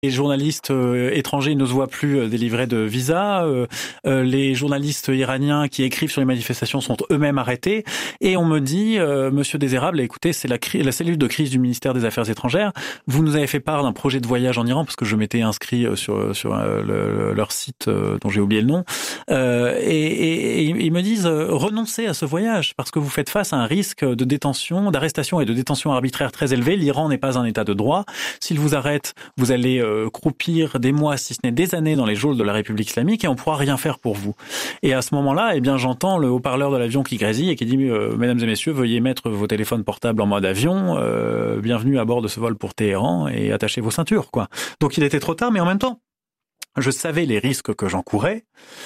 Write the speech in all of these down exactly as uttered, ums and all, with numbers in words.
Les journalistes euh, étrangers ne se voient plus euh, délivrés de visa. Euh, euh, les journalistes iraniens qui écrivent sur les manifestations sont eux-mêmes arrêtés. Et on me dit, euh, Monsieur Désérable, écoutez, c'est la, cri- la cellule de crise du ministère des Affaires étrangères. Vous nous avez fait part d'un projet de voyage en Iran, parce que je m'étais inscrit sur, sur euh, le, leur site euh, dont j'ai oublié le nom. Euh, et, et, et ils me disent, euh, renoncez à ce voyage, parce que vous faites face à un risque de détention, d'arrestation et de détention arbitraire très élevé. L'Iran n'est pas un état de droit. S'ils vous arrêtent, vous allez euh, croupir des mois, si ce n'est des années, dans les geôles de la République islamique et on pourra rien faire pour vous. Et à ce moment-là, eh bien, j'entends le haut-parleur de l'avion qui grésille et qui dit euh, « Mesdames et messieurs, veuillez mettre vos téléphones portables en mode avion. Euh, bienvenue à bord de ce vol pour Téhéran et attachez vos ceintures. » quoi. Donc il était trop tard, mais en même temps, je savais les risques que j'encourais.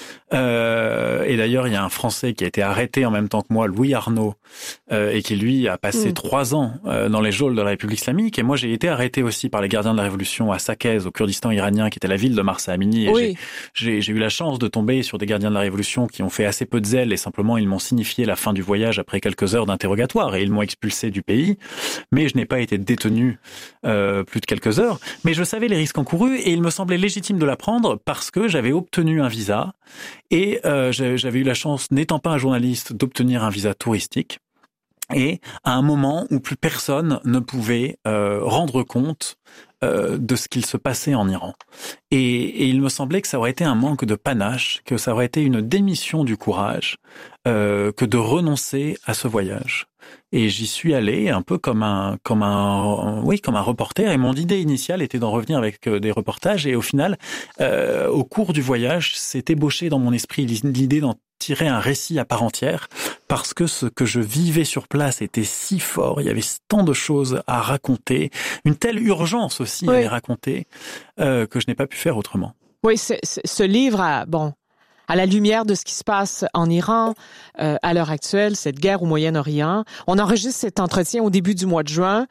Euh, et d'ailleurs, il y a un Français qui a été arrêté en même temps que moi, Louis Arnaud, euh, et qui, lui, a passé mmh. trois ans euh, dans les geôles de la République islamique. Et moi, j'ai été arrêté aussi par les gardiens de la Révolution à Saqqez, au Kurdistan iranien, qui était la ville de Marsa Amini. Et oui. j'ai, j'ai, j'ai eu la chance de tomber sur des gardiens de la Révolution qui ont fait assez peu de zèle et simplement, ils m'ont signifié la fin du voyage après quelques heures d'interrogatoire et ils m'ont expulsé du pays. Mais je n'ai pas été détenu euh, plus de quelques heures. Mais je savais les risques encourus et il me semblait légitime de la prendre parce que j'avais obtenu un visa. Et euh, j'avais eu la chance, n'étant pas un journaliste, d'obtenir un visa touristique. Et à un moment où plus personne ne pouvait euh, rendre compte euh, de ce qu'il se passait en Iran. Et, et il me semblait que ça aurait été un manque de panache, que ça aurait été une démission du courage, euh, que de renoncer à ce voyage. Et j'y suis allé un peu comme un, comme un, oui, comme un reporter. Et mon idée initiale était d'en revenir avec des reportages. Et au final, euh, au cours du voyage, s'est ébauché dans mon esprit l'idée d'en tirer un récit à part entière, parce que ce que je vivais sur place était si fort. Il y avait tant de choses à raconter, une telle urgence aussi oui. à les raconter, euh, que je n'ai pas pu faire autrement. Oui, c'est, c'est, ce livre a, bon. À la lumière de ce qui se passe en Iran, euh, à l'heure actuelle, cette guerre au Moyen-Orient, on enregistre cet entretien au début du mois de juin,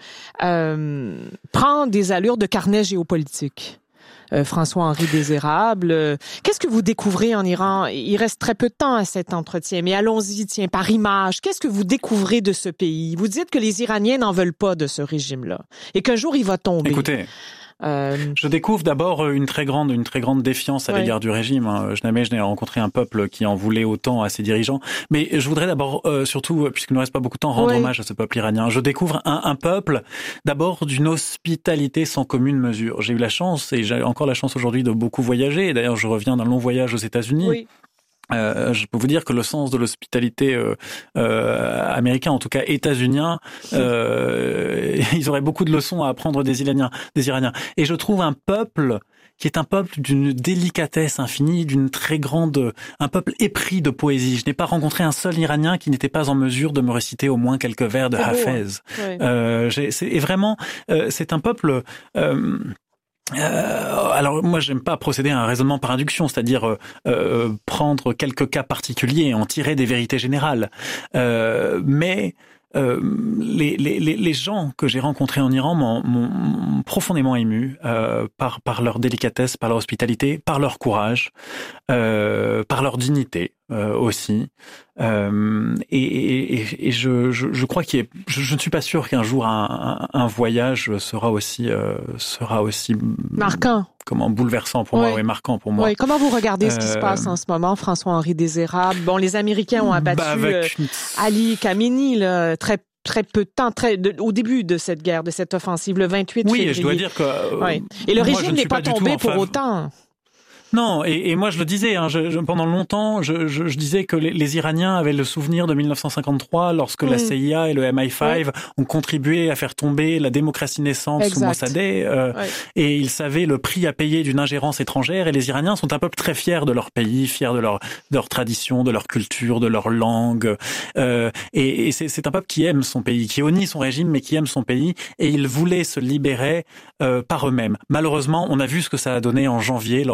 euh, prend des allures de carnet géopolitique. Euh, François-Henri Désérable, euh, qu'est-ce que vous découvrez en Iran? Il reste très peu de temps à cet entretien, mais allons-y, tiens, par image, qu'est-ce que vous découvrez de ce pays? Vous dites que les Iraniens n'en veulent pas de ce régime-là et qu'un jour il va tomber. Écoutez... Euh... Je découvre d'abord une très grande, une très grande défiance à ouais. l'égard du régime. Jamais je n'ai rencontré un peuple qui en voulait autant à ses dirigeants. Mais je voudrais d'abord, euh, surtout, puisqu'il ne reste pas beaucoup de temps, rendre ouais. hommage à ce peuple iranien. Je découvre un, un peuple, d'abord, d'une hospitalité sans commune mesure. J'ai eu la chance, et j'ai encore la chance aujourd'hui de beaucoup voyager. Et d'ailleurs, je reviens d'un long voyage aux États-Unis. Oui. Euh, je peux vous dire que le sens de l'hospitalité euh, euh, américain, en tout cas états-unien, euh, ils auraient beaucoup de leçons à apprendre des Iraniens, des Iraniens. Et je trouve un peuple qui est un peuple d'une délicatesse infinie, d'une très grande, un peuple épris de poésie. Je n'ai pas rencontré un seul Iranien qui n'était pas en mesure de me réciter au moins quelques vers de Hafez. Oui. Euh, j'ai, c'est, et vraiment, euh, c'est un peuple. Euh, Euh, alors moi j'aime pas procéder à un raisonnement par induction, c'est-à-dire euh, euh, prendre quelques cas particuliers et en tirer des vérités générales. Euh, mais euh, les, les, les gens que j'ai rencontrés en Iran m'ont, m'ont profondément ému euh, par, par leur délicatesse, par leur hospitalité, par leur courage, euh, par leur dignité euh, aussi. Euh, et, et, et je, je, je crois qu'il est, je, je ne suis pas sûr qu'un jour un, un, un voyage sera aussi euh, sera aussi marquant, comment bouleversant pour oui. moi, oui, marquant pour moi. Oui. Comment vous regardez ce qui euh, se passe en ce moment, François-Henri Désérable? Bon, les Américains ont abattu bah avec... euh, Ali Khamenei, là, très très peu de temps, très de, au début de cette guerre, de cette offensive, le vingt-huit oui, février. Oui, je dois dire que euh, oui. Et le moi, régime n'est pas, pas tombé pour autant. Non, et, et moi je le disais, hein, je, je, pendant longtemps, je, je, je disais que les, les Iraniens avaient le souvenir de dix-neuf cent cinquante-trois, lorsque mmh. la C I A et le M I cinq mmh. ont contribué à faire tomber la démocratie naissante exact. Sous Mossadegh, euh, ouais. et ils savaient le prix à payer d'une ingérence étrangère, et les Iraniens sont un peuple très fiers de leur pays, fiers de leur, de leur tradition, de leur culture, de leur langue, euh, et, et c'est, c'est un peuple qui aime son pays, qui honnie son régime, mais qui aime son pays, et ils voulaient se libérer euh, par eux-mêmes. Malheureusement, on a vu ce que ça a donné en janvier, lorsque le peuple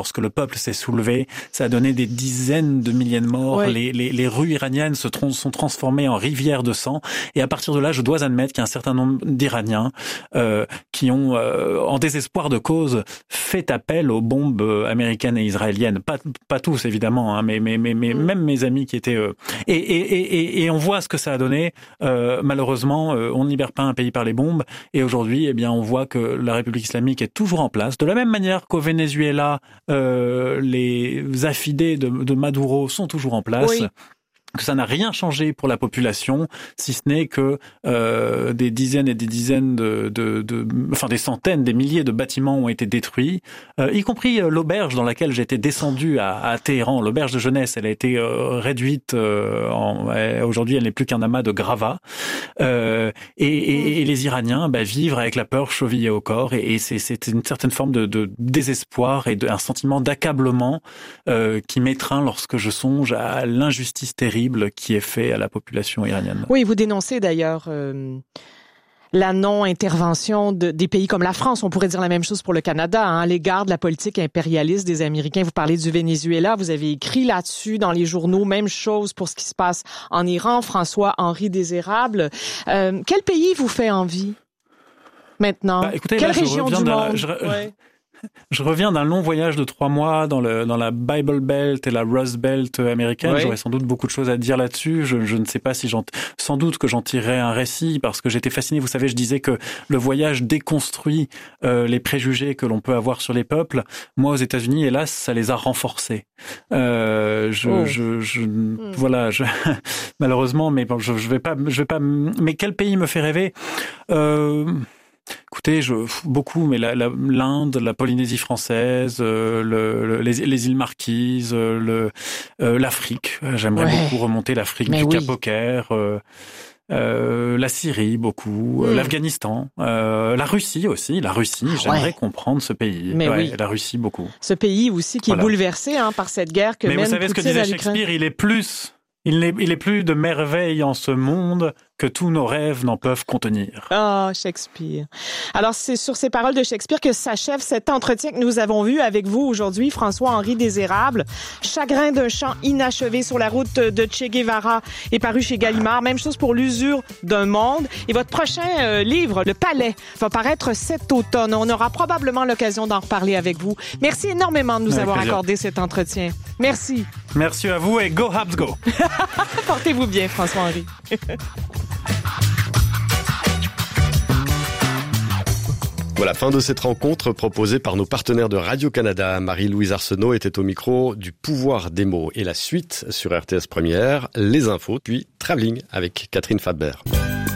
peuple s'est soulevé. Ça a donné des dizaines de milliers de morts. Oui. Les, les, les rues iraniennes se tr- sont transformées en rivières de sang. Et à partir de là, je dois admettre qu'il y a un certain nombre d'Iraniens euh, qui ont, euh, en désespoir de cause, fait appel aux bombes américaines et israéliennes. Pas, pas tous, évidemment, hein, mais, mais, mais, mais mmh. même mes amis qui étaient... Euh, et, et, et, et on voit ce que ça a donné. Euh, malheureusement, euh, on ne libère pas un pays par les bombes. Et aujourd'hui, eh bien, on voit que la République islamique est toujours en place. De la même manière qu'au Venezuela, euh, les affidés de, de Maduro sont toujours en place. Oui. Que ça n'a rien changé pour la population, si ce n'est que euh, des dizaines et des dizaines de, de, de, enfin des centaines, des milliers de bâtiments ont été détruits, euh, y compris euh, l'auberge dans laquelle j'étais descendu à, à Téhéran, l'auberge de jeunesse, elle a été euh, réduite. Euh, en, euh, aujourd'hui, elle n'est plus qu'un amas de gravats. Euh, et, et, et les Iraniens bah, vivent avec la peur chevillée au corps, et, et c'est, c'est une certaine forme de, de désespoir et de, un sentiment d'accablement euh, qui m'étreint lorsque je songe à l'injustice terrible qui est fait à la population iranienne. Oui, vous dénoncez d'ailleurs euh, la non-intervention de, des pays comme la France. On pourrait dire la même chose pour le Canada, hein, à l'égard de la politique impérialiste des Américains. Vous parlez du Venezuela, vous avez écrit là-dessus dans les journaux. Même chose pour ce qui se passe en Iran. François-Henri Désérable. Euh, quel pays vous fait envie maintenant? Bah, écoutez, Quelle là, région du la, monde? Je... Ouais. Je reviens d'un long voyage de trois mois dans le dans la Bible Belt et la Rust Belt américaine. Oui. J'aurais sans doute beaucoup de choses à dire là-dessus. Je, je ne sais pas si j'en, sans doute que j'en tirerai un récit parce que j'étais fasciné. Vous savez, je disais que le voyage déconstruit euh, les préjugés que l'on peut avoir sur les peuples. Moi, aux États-Unis, hélas, ça les a renforcés. Euh, je, oh. je, je, mm. voilà, je, malheureusement, mais bon, je, je vais pas, je vais pas. Mais quel pays me fait rêver? Euh, Écoutez, je, beaucoup, mais la, la, l'Inde, la Polynésie française, euh, le, le, les, les îles Marquises, le, euh, l'Afrique. J'aimerais ouais. beaucoup remonter l'Afrique mais du oui. Cap au Caire, euh, euh, la Syrie, beaucoup, mmh. l'Afghanistan, euh, la Russie aussi. La Russie, j'aimerais ouais. comprendre ce pays. Mais ouais, oui. La Russie, beaucoup. Ce pays aussi qui voilà. est bouleversé hein, par cette guerre que mais mène vous savez Poutine ce que disait à l'Ukraine. Shakespeare, il est plus... Il n'est, il est plus de merveilles en ce monde que tous nos rêves n'en peuvent contenir. Ah, oh, Shakespeare. Alors, c'est sur ces paroles de Shakespeare que s'achève cet entretien que nous avons vu avec vous aujourd'hui, François-Henri Désérable. Chagrin d'un chant inachevé sur la route de Che Guevara est paru chez Gallimard. Même chose pour L'usure d'un monde. Et votre prochain euh, livre, Le Palais, va paraître cet automne. On aura probablement l'occasion d'en reparler avec vous. Merci énormément de nous avec avoir plaisir. accordé cet entretien. Merci. Merci à vous et go Habs go. Portez-vous bien, François-Henri. Voilà, fin de cette rencontre proposée par nos partenaires de Radio-Canada. Marie-Louise Arsenault était au micro du Pouvoir des mots. Et la suite sur R T S Première, les infos, puis Travelling avec Catherine Faber.